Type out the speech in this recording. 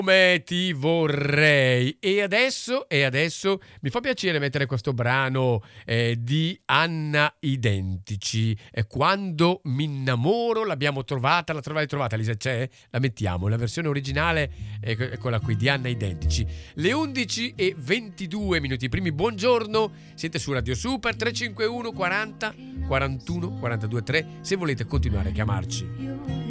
Come ti vorrei. E adesso mi fa piacere mettere questo brano di Anna Identici. Quando mi innamoro, l'abbiamo trovata, l'hai trovata Lisa? C'è? La mettiamo, la versione originale, eccola qui, di Anna Identici. Le 11:22 minuti primi, buongiorno, siete su Radio Super 351 40 41 42 3 se volete continuare a chiamarci.